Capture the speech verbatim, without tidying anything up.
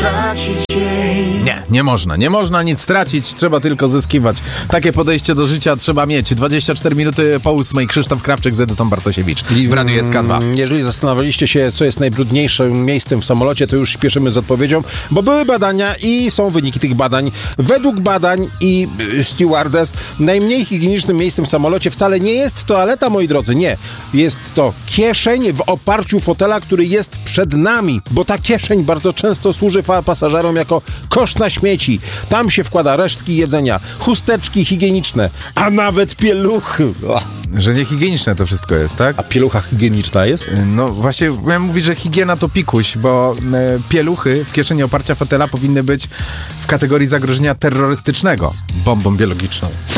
stracić jej. Nie, nie można, nie można nic stracić, trzeba tylko zyskiwać. Takie podejście do życia trzeba mieć. dwadzieścia cztery minuty po ósmej, Krzysztof Krawczyk z Edytą Bartosiewicz w Radiu S K dwa. Jeżeli zastanawialiście się, co jest najbrudniejszym miejscem w samolocie, to już śpieszymy z odpowiedzią, bo były badania i są wyniki tych badań. Według badań i y, stewardess najmniej higienicznym miejscem w samolocie wcale nie jest toaleta, moi drodzy, nie. Jest to kieszeń w oparciu fotela, który jest przed nami, bo ta kieszeń bardzo często służy pasażerom jako kosz na śmieci. Tam się wkłada resztki jedzenia, chusteczki higieniczne, a nawet pieluchy. Że niehigieniczne to wszystko jest, tak? A pielucha higieniczna jest? No właśnie, miałem mówić, że higiena to pikuś, bo e, pieluchy w kieszeni oparcia fotela powinny być w kategorii zagrożenia terrorystycznego bombą biologiczną.